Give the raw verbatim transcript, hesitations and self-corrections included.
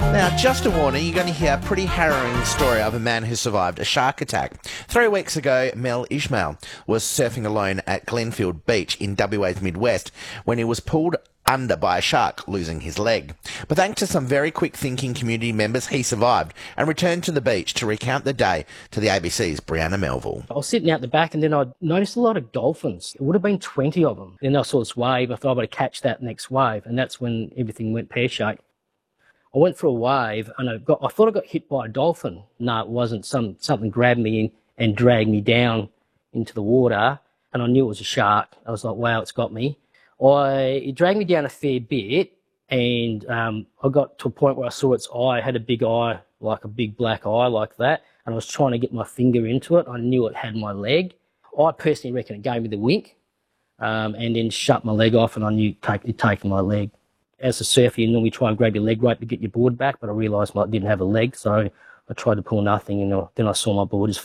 Now, just a warning, you're going to hear a pretty harrowing story of a man who survived a shark attack. Three weeks ago, Mel Ishmael was surfing alone at Glenfield Beach in W A's Midwest when he was pulled under by a shark, losing his leg. But thanks to some very quick-thinking community members, he survived and returned to the beach to recount the day to the A B C's Brianna Melville. I was sitting out the back and then I noticed a lot of dolphins. It would have been twenty of them. Then I saw this wave. I thought I would catch that next wave, and that's when everything went pear-shaped. I went for a wave and I got, I thought I got hit by a dolphin. No, it wasn't. Some, something grabbed me in and dragged me down into the water, and I knew it was a shark. I was like, wow, it's got me. I, it dragged me down a fair bit, and um, I got to a point where I saw its eye. It had a big eye, like a big black eye like that, and I was trying to get my finger into it. I knew it had my leg. I personally reckon it gave me the wink, um, and then shut my leg off, and I knew it had taken my leg. As a surfer, you normally try and grab your leg rope to get your board back, but I realised I didn't have a leg, so I tried to pull nothing, and then I saw my board just